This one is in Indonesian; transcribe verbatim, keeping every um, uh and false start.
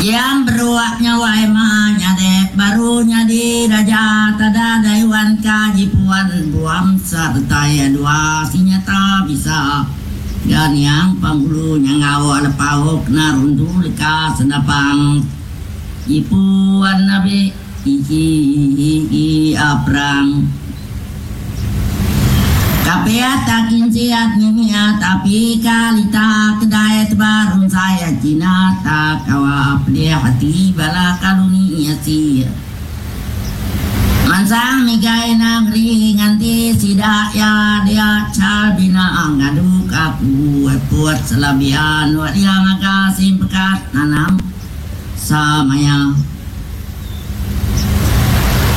yang beruaknya wae mahanya dek barunya di raja tada daiwan kajipuan buam serta ya dua sinyata bisa dan yang penghulunya ngawal pauk narundu leka senapang ipuan nabi iki aprang kapea takin siat niat tapi kalita kedai tebarun saya cina tak kawa pede hati bala kalunia sir mansang migai nagri nganti sidak ya dia cabina ngaduk aku puat selabian wa dia ngakasim pekat nanam samaya